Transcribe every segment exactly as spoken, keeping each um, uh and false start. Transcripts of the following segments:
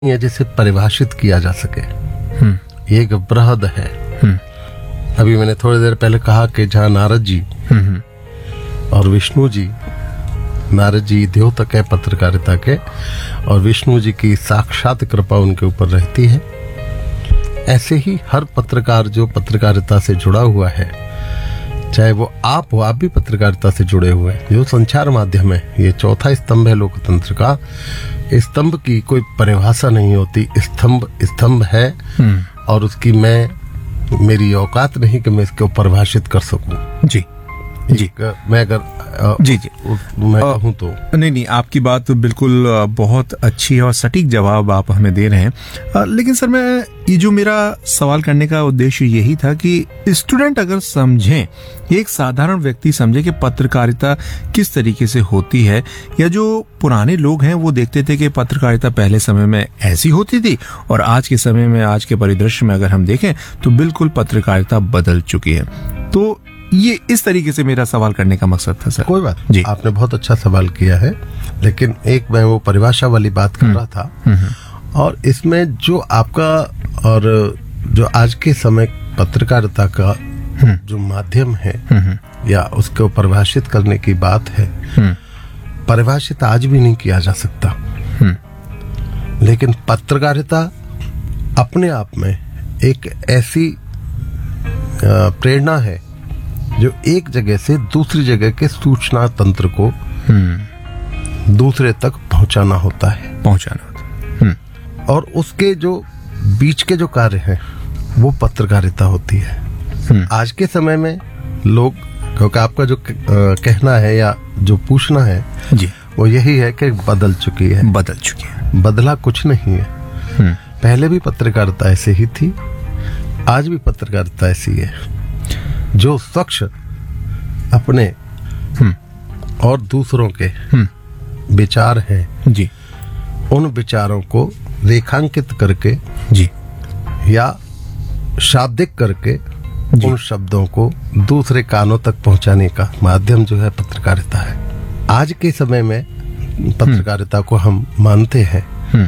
है जिसे परिभाषित किया जा सके। ये एक बृहद है। अभी मैंने थोड़ी देर पहले कहा कि जहाँ नारद जी और विष्णु जी, नारद जी द्योतक है पत्रकारिता के और विष्णु जी की साक्षात कृपा उनके ऊपर रहती है, ऐसे ही हर पत्रकार जो पत्रकारिता से जुड़ा हुआ है, चाहे वो आप हो, आप भी पत्रकारिता से जुड़े हुए हैं, जो संचार माध्यम है, ये चौथा स्तंभ है लोकतंत्र का। स्तंभ की कोई परिभाषा नहीं होती, स्तंभ स्तंभ है और उसकी मैं मेरी औकात नहीं कि मैं इसको परिभाषित कर सकूं। जी जी मैं अगर जी जी मैं कहूं तो नहीं नहीं, आपकी बात बिल्कुल बहुत अच्छी है और सटीक जवाब आप हमें दे रहे हैं। लेकिन सर, मैं ये जो मेरा सवाल करने का उद्देश्य यही था कि स्टूडेंट अगर समझें, एक साधारण व्यक्ति समझे कि पत्रकारिता किस तरीके से होती है, या जो पुराने लोग हैं वो देखते थे कि पत्रकारिता पहले समय में ऐसी होती थी और आज के समय में, आज के परिदृश्य में अगर हम देखें तो बिल्कुल पत्रकारिता बदल चुकी है। तो ये इस तरीके से मेरा सवाल करने का मकसद था सर। कोई बात जी, आपने बहुत अच्छा सवाल किया है, लेकिन एक मैं वो परिभाषा वाली बात कर रहा था और इसमें जो आपका और जो आज के समय पत्रकारिता का जो माध्यम है या उसको परिभाषित करने की बात है, परिभाषित आज भी नहीं किया जा सकता, लेकिन पत्रकारिता अपने आप में एक ऐसी प्रेरणा है जो एक जगह से दूसरी जगह के सूचना तंत्र को दूसरे तक पहुंचाना होता है पहुंचाना होता है और उसके जो बीच के जो कार्य हैं वो पत्रकारिता होती है। आज के समय में लोग, क्योंकि आपका जो कहना है या जो पूछना है जी, वो यही है कि बदल चुकी है। बदल चुकी है, बदला कुछ नहीं है। पहले भी पत्रकारिता ऐसे ही थी, आज भी पत्रकारिता ऐसी है। जो शख्स अपने और दूसरों के विचार हैं जी, उन विचारों को रेखांकित करके जी या शाब्दिक करके उन शब्दों को दूसरे कानों तक पहुंचाने का माध्यम जो है पत्रकारिता है। आज के समय में पत्रकारिता को हम मानते हैं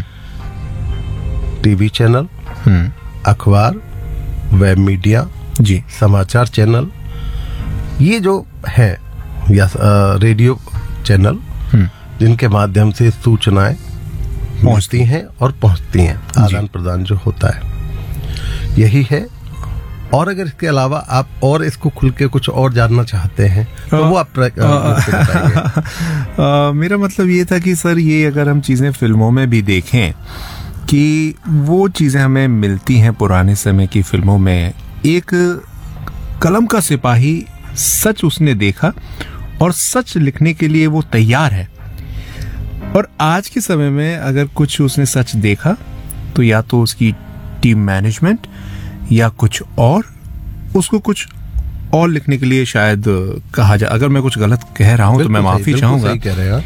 टीवी चैनल, अखबार, वेब मीडिया जी, समाचार चैनल, ये जो है, या रेडियो चैनल, जिनके माध्यम से सूचनाएं पहुंचती हैं और पहुंचती हैं, आदान प्रदान जो होता है, यही है। और अगर इसके अलावा आप और इसको खुल के कुछ और जानना चाहते हैं तो वो आप बताइए। मेरा मतलब ये था कि सर, ये अगर हम चीजें फिल्मों में भी देखें कि वो चीजें हमें मिलती हैं पुराने समय की फिल्मों में, एक कलम का सिपाही सच उसने देखा और सच लिखने के लिए वो तैयार है, और आज के समय में अगर कुछ उसने सच देखा तो या तो उसकी टीम मैनेजमेंट या कुछ और उसको कुछ और लिखने के लिए शायद कहा जाए। अगर मैं कुछ गलत कह रहा हूं तो मैं माफी चाहूंगा।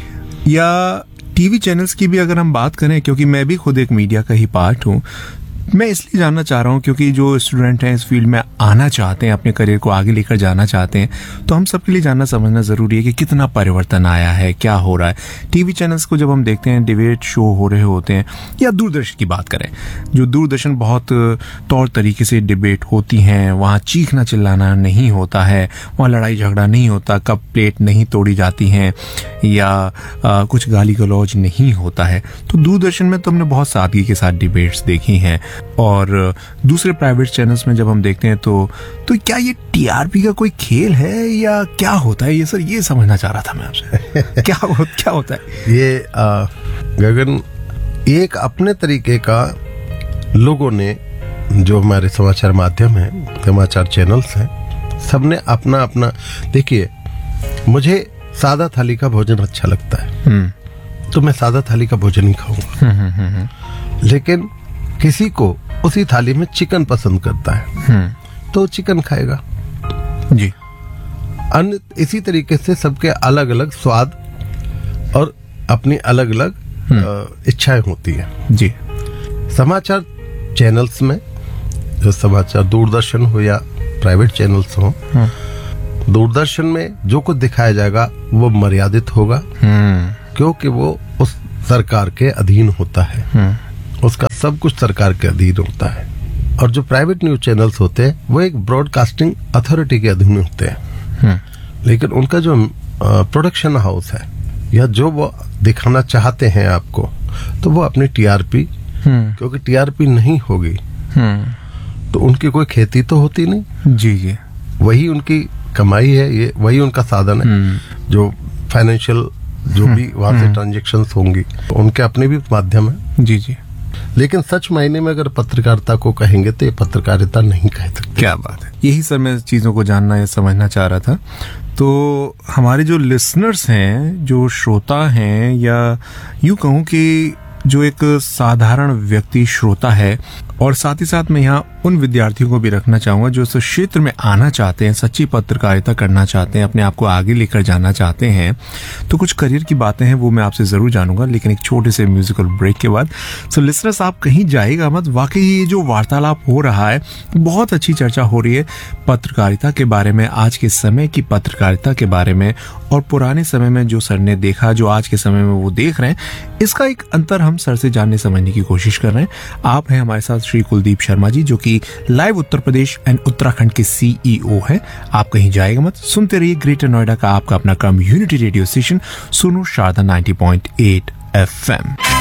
या टीवी चैनल्स की भी अगर हम बात करें, क्योंकि मैं भी खुद एक मीडिया का ही पार्ट हूं, मैं इसलिए जानना चाह रहा हूं क्योंकि जो स्टूडेंट हैं इस फील्ड में आना चाहते हैं, अपने करियर को आगे लेकर जाना चाहते हैं, तो हम सबके लिए जानना समझना जरूरी है कि कितना परिवर्तन आया है, क्या हो रहा है। टीवी चैनल्स को जब हम देखते हैं, डिबेट शो हो रहे होते हैं, या दूरदर्शन की बात करें, जो दूरदर्शन बहुत तौर तरीके से डिबेट होती हैं, वहाँ चीखना चिल्लाना नहीं होता है, वहाँ लड़ाई झगड़ा नहीं होता, कप प्लेट नहीं तोड़ी जाती हैं, या आ, कुछ गाली गलौज नहीं होता है। तो दूरदर्शन में तो हमने बहुत सादगी के साथ डिबेट्स देखी हैं, और दूसरे प्राइवेट चैनल्स में जब हम देखते हैं तो तो क्या ये टीआरपी का कोई खेल है या क्या होता है ये सर? ये समझना चाह रहा था मैं आपसे। क्या हो, क्या होता है ये? आ, गगन, एक अपने तरीके का लोगों ने, जो हमारे समाचार माध्यम है, समाचार चैनल्स हैं, सबने अपना अपना, देखिए मुझे सादा थाली का भोजन अच्छा लगता है तो मैं सादा थाली का भोजन ही खाऊंगा, लेकिन किसी को उसी थाली में चिकन पसंद करता है तो चिकन खाएगा जी। अन्य इसी तरीके से सबके अलग अलग स्वाद और अपनी अलग अलग इच्छाएं होती है जी। समाचार चैनल्स में, जो समाचार दूरदर्शन हो या प्राइवेट चैनल्स हो, दूरदर्शन में जो कुछ दिखाया जाएगा वो मर्यादित होगा, क्योंकि वो उस सरकार के अधीन होता है उसका सब कुछ सरकार के अधीन होता है। और जो प्राइवेट न्यूज चैनल्स होते हैं वो एक ब्रॉडकास्टिंग अथॉरिटी के अधीन होते हैं, लेकिन उनका जो प्रोडक्शन हाउस है या जो वो दिखाना चाहते हैं आपको, तो वो अपनी टीआरपी, क्योंकि टीआरपी नहीं होगी तो उनकी कोई खेती तो होती नहीं। जी जी, वही उनकी कमाई है, ये वही उनका साधन है। जो फाइनेंशियल जो भी वहां से ट्रांजेक्शन्स होंगी तो उनके अपने भी माध्यम है। जी जी, लेकिन सच मायने में अगर पत्रकारिता को कहेंगे तो ये पत्रकारिता नहीं कह सकते। क्या बात है, यही सर मैं चीजों को जानना या समझना चाह रहा था। तो हमारे जो लिसनर्स हैं, जो श्रोता हैं, या यूं कहूं कि जो एक साधारण व्यक्ति श्रोता है, और साथ ही साथ मैं यहाँ उन विद्यार्थियों को भी रखना चाहूंगा जो इस क्षेत्र में आना चाहते हैं, सच्ची पत्रकारिता करना चाहते हैं, अपने आप को आगे लेकर जाना चाहते हैं, तो कुछ करियर की बातें हैं वो मैं आपसे जरूर जानूंगा, लेकिन एक छोटे से म्यूजिकल ब्रेक के बाद। सो लिसनर्स, आप कहीं जाएगा मत। वाकई ये जो वार्तालाप हो रहा है, बहुत अच्छी चर्चा हो रही है पत्रकारिता के बारे में, आज के समय की पत्रकारिता के बारे में, और पुराने समय में जो सर ने देखा, जो आज के समय में वो देख रहे हैं, इसका एक अंतर हम सर से जानने समझने की कोशिश कर रहे हैं। आप हैं हमारे साथ श्री कुलदीप शर्मा जी, जो कि लाइव उत्तर प्रदेश एंड उत्तराखंड के सीईओ हैं। आप कहीं जाएगा मत, सुनते रहिए ग्रेटर नोएडा का आपका अपना कम्युनिटी रेडियो स्टेशन सुनो Sharda ninety point eight F M.